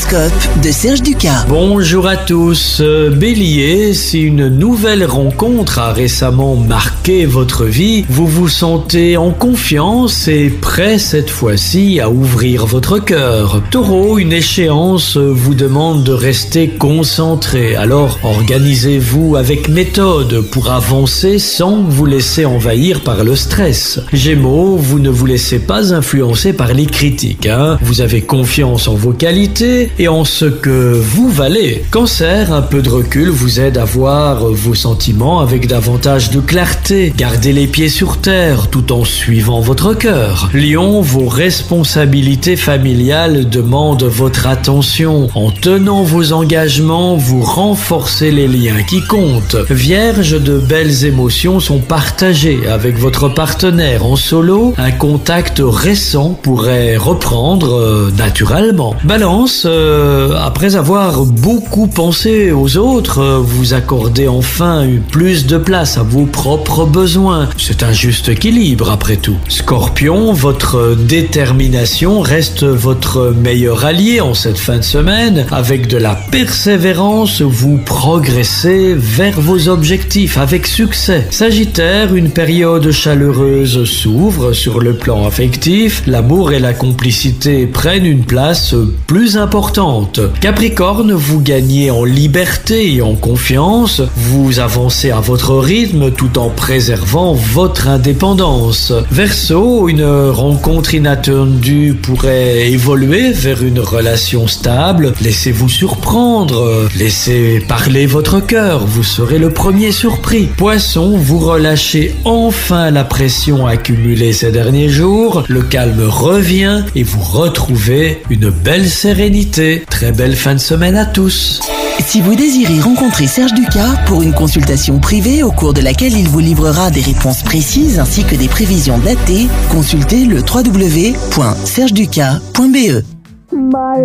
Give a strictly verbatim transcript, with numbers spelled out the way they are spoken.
L'horoscope de Serge Ducas. Bonjour à tous. Euh, Bélier, si une nouvelle rencontre a récemment marqué votre vie, vous vous sentez en confiance et prêt cette fois-ci à ouvrir votre cœur. Taureau, une échéance vous demande de rester concentré. Alors organisez-vous avec méthode pour avancer sans vous laisser envahir par le stress. Gémeaux, vous ne vous laissez pas influencer par les critiques. Hein. Vous avez confiance en vos qualités et en ce que vous valez. Cancer, un peu de recul vous aide à voir vos sentiments avec davantage de clarté. Gardez les pieds sur terre tout en suivant votre cœur. Lion, vos responsabilités familiales demandent votre attention. En tenant vos engagements, vous renforcez les liens qui comptent. Vierge, de belles émotions sont partagées avec votre partenaire. En solo, un contact récent pourrait reprendre euh, naturellement. Balance, euh, après avoir beaucoup pensé aux autres, euh, vous accordez enfin plus de place à vos propres besoins. C'est un juste équilibre après tout. Scorpion, votre détermination reste votre meilleur allié en cette fin de semaine. Avec de la persévérance, vous progressez vers vos objectifs avec succès. Sagittaire, une période chaleureuse s'ouvre sur le plan affectif. L'amour et la complicité prennent une place plus importante. Capricorne, vous gagnez en liberté et en confiance. Vous avancez à votre rythme tout en préservant votre indépendance. Verseau, une rencontre inattendue pourrait évoluer vers une relation stable. Laissez-vous surprendre. Laissez parler votre cœur. Vous serez le premier surpris. Poisson, vous relâchez enfin la pression accumulée ces derniers jours. Le calme revient et vous retrouvez une belle sérénité. Très belle fin de semaine à tous. Si vous désirez rencontrer Serge Ducas pour une consultation privée au cours de laquelle il vous livrera des réponses précises ainsi que des prévisions datées, consultez le w w w point serge ducas point b e.